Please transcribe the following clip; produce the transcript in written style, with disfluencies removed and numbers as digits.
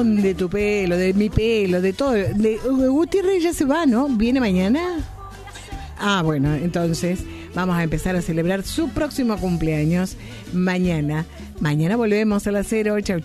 celebración de tu pelo, de mi pelo, de todo. Gutiérrez ya se va, ¿no? ¿Viene mañana? Ah, bueno, entonces vamos a empezar a celebrar su próximo cumpleaños mañana. Mañana volvemos a las 0. Chau, chau.